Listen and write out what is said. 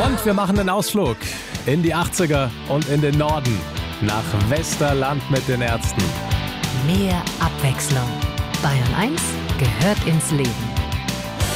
Und wir machen einen Ausflug in die 80er und in den Norden. Nach Westerland mit den Ärzten. Mehr Abwechslung. Bayern 1 gehört ins Leben.